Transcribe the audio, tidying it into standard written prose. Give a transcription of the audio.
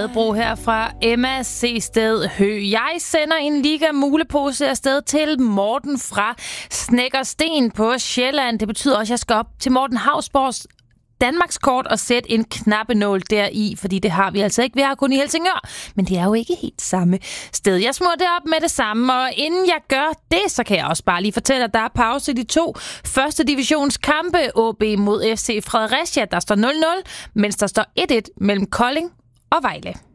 Ladbro her fra Emma C. Sted Hø. Jeg sender en Liga mulepose afsted til Morten fra Snekkersten på Sjælland. Det betyder også, at jeg skal op til Morten Hausborgs Danmarkskort og sætte en knappenål deri, fordi det har vi altså ikke. Vi har kun i Helsingør, men det er jo ikke helt samme sted. Jeg smurte det op med det samme, og inden jeg gør det, så kan jeg også bare lige fortælle, at der er pause i de 2 første divisionskampe. AB mod FC Fredericia, der står 0-0, mens der står 1-1 mellem Kolding og Vejle.